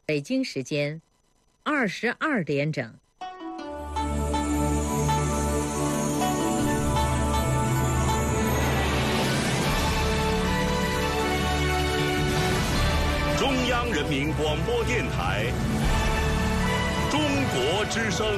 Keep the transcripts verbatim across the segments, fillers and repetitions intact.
北京时间二十二点整。 中央人民广播电台中国之声。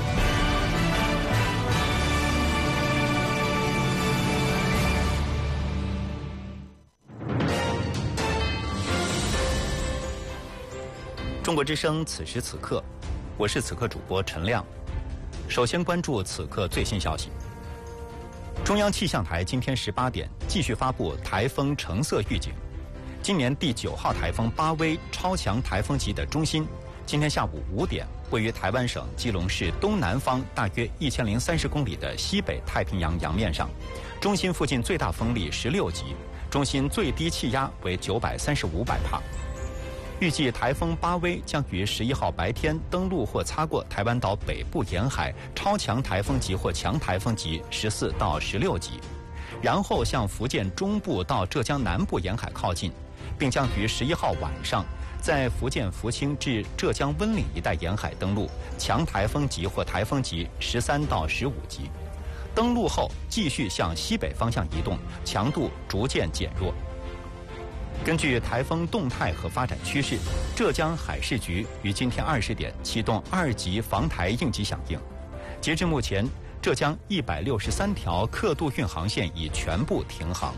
中国之声，此时此刻，我是此刻主播陈亮。首先关注此刻最新消息。中央气象台今天十八点继续发布台风橙色预警。今年第九号台风巴威超强台风级的中心，今天下午五点位于台湾省基隆市东南方大约一千零三十公里的西北太平洋洋面上，中心附近最大风力十六级，中心最低气压为九百三十五百帕。预计台风巴威将于十一号白天登陆或擦过台湾岛北部沿海，超强台风级或强台风级十四到十六级，然后向福建中部到浙江南部沿海靠近，并将于十一号晚上在福建福清至浙江温岭一带沿海登陆，强台风级或台风级十三到十五级。登陆后继续向西北方向移动，强度逐渐减弱。根据台风动态和发展趋势，浙江海事局于今天二十点启动二级防台应急响应。截至目前，浙江一百六十三条客渡运航线已全部停航。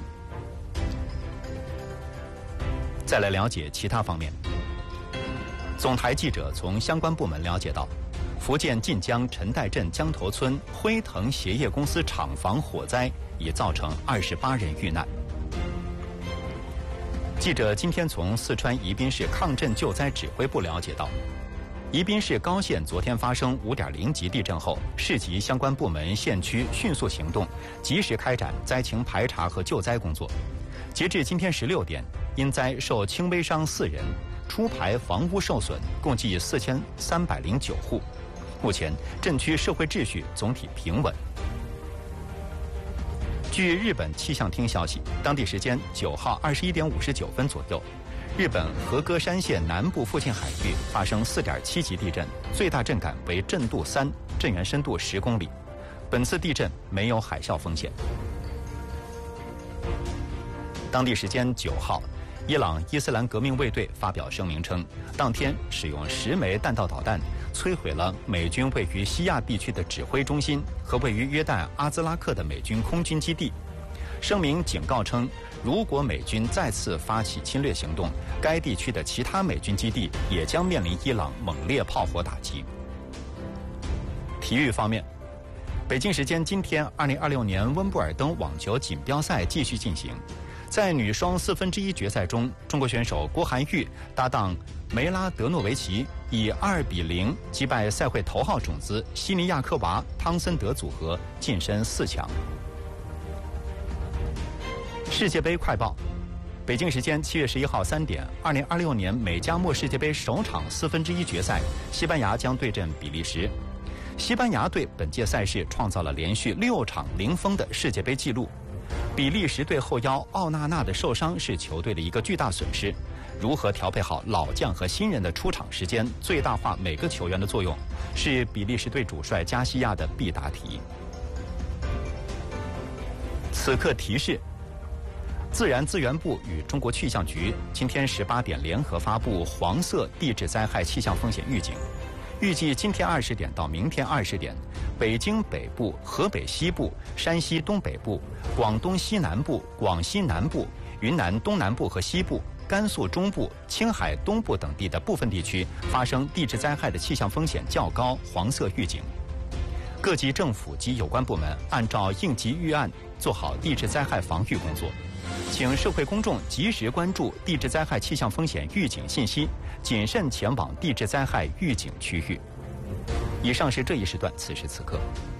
再来了解其他方面。总台记者从相关部门了解到，福建晋江陈岱镇江头村辉腾鞋业公司厂房火灾已造成二十八人遇难。记者今天从四川宜宾市抗震救灾指挥部了解到，宜宾市高县昨天发生 五点零 级地震后，市级相关部门县区迅速行动，及时开展灾情排查和救灾工作。截至今天十六点，因灾受轻微伤四人，出牌房屋受损共计四千三百零九户。目前震区社会秩序总体平稳。据日本气象厅消息，当地时间九号二十一点五十九分左右，日本和歌山县南部附近海域发生 四点七 级地震，最大震感为震度三，震源深度十公里。本次地震没有海啸风险。当地时间九号，伊朗伊斯兰革命卫队发表声明称，当天使用十枚弹道导弹摧毁了美军位于西亚地区的指挥中心和位于约旦阿兹拉克的美军空军基地。声明警告称，如果美军再次发起侵略行动，该地区的其他美军基地也将面临伊朗猛烈炮火打击。体育方面，北京时间今天二零二六年温布尔登网球锦标赛继续进行。在女双四分之一决赛中，中国选手郭涵玉搭档梅拉德诺维奇以二比零击败赛会头号种子西尼亚科娃汤森德组合，晋身四强。世界杯快报，北京时间七月十一号三点，二零二六年美加墨世界杯首场四分之一决赛，西班牙将对阵比利时。西班牙队本届赛事创造了连续六场零封的世界杯纪录。比利时队后腰奥纳纳的受伤是球队的一个巨大损失，如何调配好老将和新人的出场时间，最大化每个球员的作用，是比利时队主帅加西亚的必答题。此刻提示：自然资源部与中国气象局今天十八点联合发布黄色地质灾害气象风险预警。预计今天二十点到明天二十点，北京北部、河北西部、山西东北部、广东西南部、广西南部、云南东南部和西部、甘肃中部、青海东部等地的部分地区发生地质灾害的气象风险较高，黄色预警。各级政府及有关部门按照应急预案做好地质灾害防御工作，请社会公众及时关注地质灾害气象风险预警信息，谨慎前往地质灾害预警区域。以上是这一时段此时此刻。